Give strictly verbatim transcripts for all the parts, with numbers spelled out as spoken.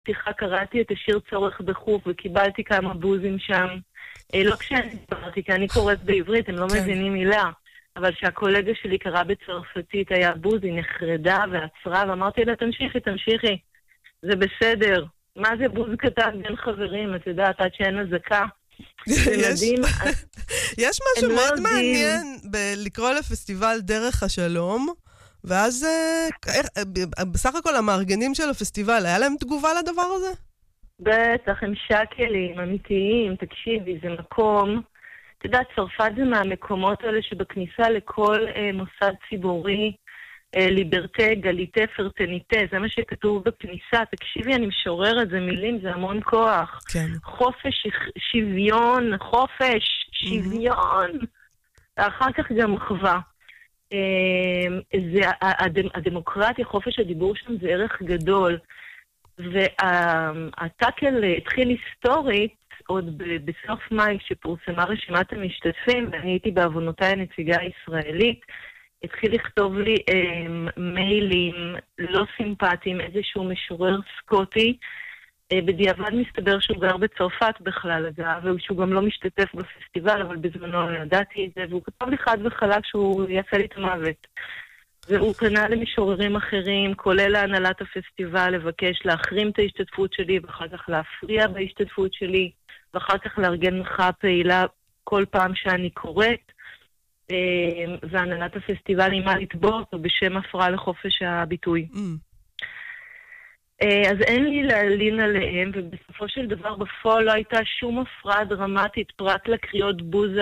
בפתיחה קראתי את השיר צורך בחוף, וקיבלתי כמה בוזים שם. לא כשאני דיברתי, כי אני קוראת בעברית, הם לא מבינים מילה. אבל שהקולגה שלי קרא בצרפתית, היה בוז, היא נחרדה ועצרה, ואמרתי לה, תמשיכי, תמשיכי. זה בסדר. מה זה בוז קטן בין חברים? את יודעת, עד שאין הזקה. יש משהו מאוד מעניין בלקרוא לפסטיבל דרך השלום, ואז בסך הכל המארגנים של הפסטיבל, היה להם תגובה לדבר הזה? בטח, הם שקלים, אמיתיים, תקשיבי, זה מקום. אתה יודע, צרפת זה מהמקומות האלה שבכניסה לכל אה, מוסד ציבורי, אה, ליברטה, גליטה, פרטניטה, זה מה שכתוב בכניסה. תקשיבי, אני משוררת, זה מילים, זה המון כוח. כן. חופש, שוויון, חופש, שוויון. Mm-hmm. אחר כך גם מחווה. אה, זה, הדמ, הדמוקרטיה, חופש הדיבור שם זה ערך גדול. והטאקל התחיל היסטורית, עוד בסוף מאי שפורסמה רשימת המשתתפים, ואני הייתי בעוונותיי הנציגה הישראלית, התחיל לכתוב לי אה, מיילים לא סימפטיים, איזשהו משורר סקוטי, אה, בדיעבד מסתבר שהוא גר בצרפת בכלל, אגב, ושהוא גם לא משתתף בפסטיבל, אבל בזמנו לא ידעתי את זה, והוא כתב לי חד וחלק שהוא יעשה לי את המוות. והוא פנה למשוררים אחרים, כולל להנהלת הפסטיבל, לבקש להחרים את ההשתתפות שלי, ואחר כך להפריע בהשתתפות שלי, ואחר כך לארגן מחאה פעילה כל פעם שאני קוראת, והנהלת הפסטיבל אימה לתבוע אותו בשם הפרעה לחופש הביטוי. Mm. אז אין לי להלין עליהם, ובסופו של דבר בפועל לא הייתה שום הפרעה דרמטית, פרט לקריאות בוז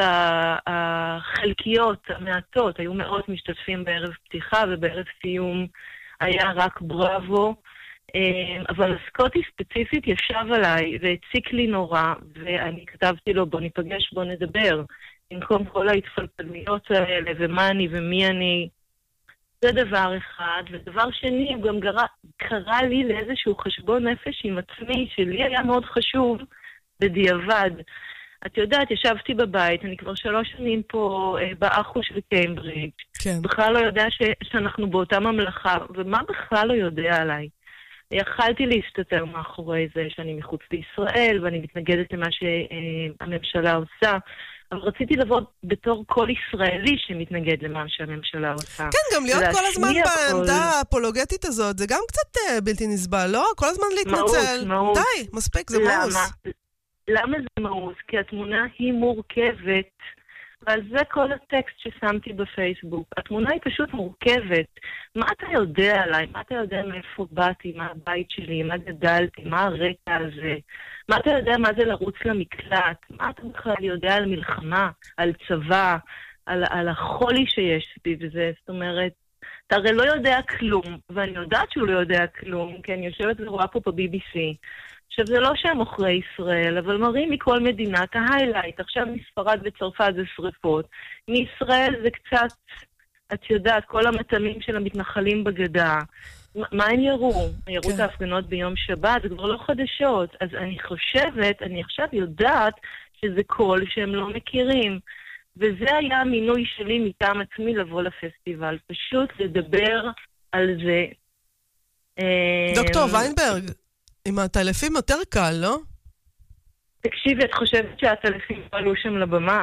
החלקיות, המעטות. היו מאות משתתפים בערב פתיחה, ובערב סיום היה רק בראבו. אבל הסקוטי ספציפית ישב עליי והציק לי נורא, ואני כתבתי לו, בוא ניפגש, בוא נדבר. במקום כל ההתפלפלויות האלה, ומה אני ומי אני. זה דבר אחד, ודבר שני, הוא גם גרה, קרא לי לאיזשהו חשבון נפש עם עצמי, שלי היה מאוד חשוב בדיעבד. את יודעת, ישבתי בבית, אני כבר שלוש שנים פה אה, באחו של קיימברידג'. כן. בכלל לא יודע ש, שאנחנו באותה ממלכה, ומה בכלל לא יודע עליי? יכלתי להסתתר מאחורי זה שאני מחוץ לישראל, ואני מתנגדת למה שהממשלה עושה, אבל רציתי לבוא בתור כל ישראלי שמתנגד למה שהממשלה עושה. כן, גם להיות כל הזמן בעמדה הפולוגטית הזאת, זה גם קצת בלתי נסבל, לא? כל הזמן להתנצל. מאוס, די, מספיק, זה מאוס. למה? למה זה מאוס? כי התמונה היא מורכבת, ועל זה כל הטקסט ששמתי בפייסבוק. התמונה היא פשוט מורכבת. מה אתה יודע עליי? מה אתה יודע מאיפה באתי? מה הבית שלי? מה גדלתי? מה הרקע הזה? מה אתה יודע מה זה לרוץ למקלט? מה אתה בכלל יודע על מלחמה, על צבא, על, על החולי שיש סביב זה? זאת אומרת, אתה הרי לא יודע כלום, ואני יודעת שהוא לא יודע כלום, כי אני יושבת ורואה פה ב-בי בי סי. עכשיו, זה לא שהם מוכרי ישראל, אבל מראים מכל מדינה את ההיילייט. עכשיו מספרד וצרפת זה שריפות. מישראל זה קצת, את יודעת, כל המתמים של המתנחלים בגדה. מה הם יראו? יראו כן. את ההפגנות ביום שבת, זה כבר לא חדשות. אז אני חושבת, אני עכשיו יודעת שזה קול שהם לא מכירים. וזה היה המינוי שלי מטעם עצמי לבוא לפסטיבל. פשוט לדבר על זה. דוקטור ויינברג, עם הטלפים יותר קל, לא? תקשיבי, את חושבת שהטלפים עלו שם לבמה?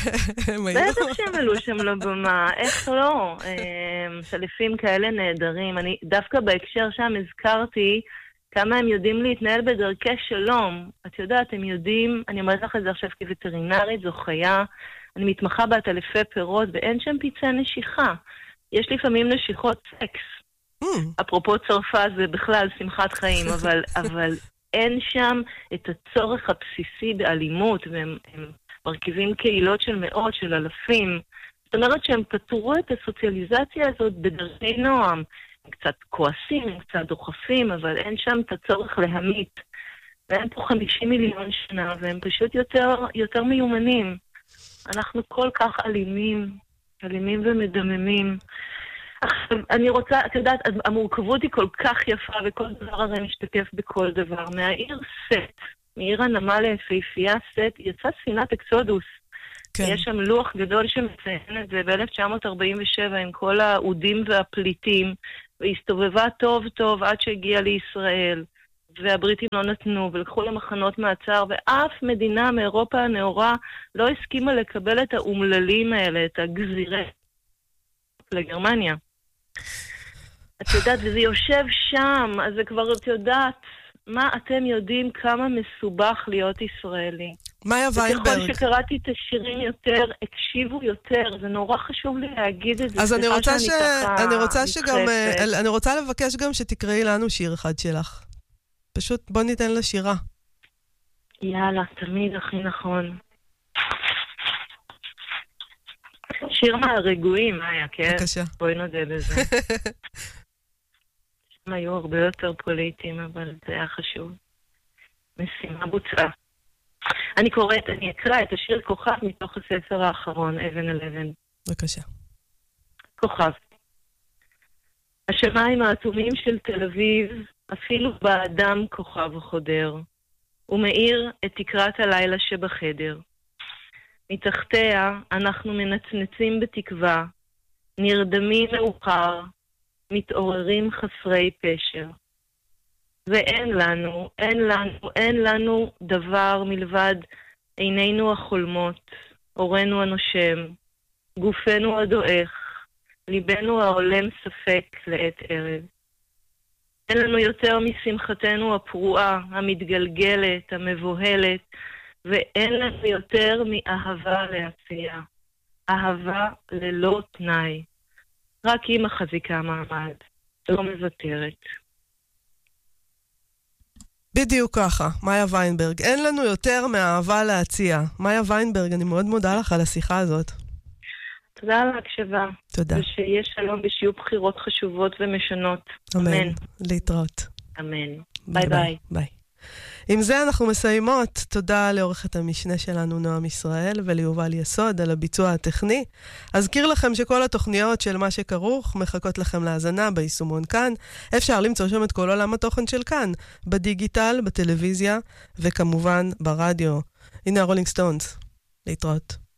בטח שהם עלו שם לבמה, איך לא? טלפים כאלה נהדרים. אני דווקא בהקשר שם הזכרתי כמה הם יודעים להתנהל בדרכי שלום. את יודעת, הם יודעים, אני אומרת לך את זה עכשיו כווטרינרית, זו חיה, אני מתמחה בעטלפי פירות ואין שם פצעי נשיכה. יש לפעמים נשיכות סקס. אפרופו צרפת זה בכלל שמחת חיים, אבל, אבל אין שם את הצורך הבסיסי באלימות, והם מרכיבים קהילות של מאות, של אלפים. זאת אומרת שהם פתרו את הסוציאליזציה הזאת בדרכי נועם. הם קצת כועסים, הם קצת דוחפים, אבל אין שם את הצורך להמית. ואין פה חמישים מיליון שנה, והם פשוט יותר, יותר מיומנים. אנחנו כל כך אלימים, אלימים ומדממים. עכשיו, אני רוצה, את יודעת, המורכבות היא כל כך יפה, וכל דבר הרי משתקף בכל דבר. מהעיר סט, מעיר הנמל היפהפייה סט, יצא ספינת אקסודוס. כן. יש שם לוח גדול שמציין את זה ב-אלף תשע מאות ארבעים ושבע עם כל האודים והפליטים, והסתובבה טוב טוב עד שהגיעה לישראל. והבריטים לא נתנו, ולקחו למחנות מעצר, ואף מדינה מאירופה הנאורה לא הסכימה לקבל את האומללים האלה, את הגזירי לגרמניה. את יודעת, וזה יושב שם, אז זה כבר, את יודעת, מה אתם יודעים כמה מסובך להיות ישראלי. מאיה ויינברג. וככל שקראתי את השירים יותר, הקשיבו יותר, זה נורא חשוב לי להגיד את זה. אז אני רוצה, ש... אני רוצה שגם, אני רוצה לבקש גם שתקראי לנו שיר אחד שלך. פשוט בוא ניתן לה שירה. יאללה, תמיד הכי נכון. שיר מהרגועים, מאיה, כן? בבקשה. בואי נודה בזה. הם היו הרבה יותר פוליטיים, אבל זה היה חשוב. משימה בוצעה. אני קוראת, אני אקרא את השיר כוכב מתוך הספר האחרון, אבן על אבן. בבקשה. כוכב. השמיים האטומים של תל אביב, אפילו באדם כוכב חודר. הוא מאיר את תקרת הלילה שבחדר. מתחתיה אנחנו מנצנצים בתקווה, נרדמים מאוחר, מתעוררים חסרי פשר. ואין לנו, אין לנו, אין לנו דבר מלבד עינינו החולמות, אורנו הנושם, גופנו הדועך, ליבנו העולם ספק לעת ערב. אין לנו יותר משמחתנו הפרועה, המתגלגלת, המבוהלת, ואין לנו יותר מאהבה להציע. אהבה ללא תנאי. רק היא מחזיקה מעמד, לא מוותרת. בדיוק ככה, מאיה ויינברג. אין לנו יותר מאהבה להציע. מאיה ויינברג, אני מאוד מודה לך על השיחה הזאת. תודה על ההקשבה. תודה. ושיש שלום ושיהיו בחירות חשובות ומשנות. אמן. אמן. להתראות. אמן. ביי ביי. ביי. עם זה אנחנו מסיימות. תודה לעורכת המשנה שלנו נועם ישראל וליובל יסוד על הביצוע הטכני. אזכיר לכם שכל התוכניות של מה שכרוך מחכות לכם להאזנה ביישומון כאן. אפשר למצוא שם את כל עולם התוכן של כאן, בדיגיטל, בטלוויזיה וכמובן ברדיו. הנה הרולינג סטונס. להתראות.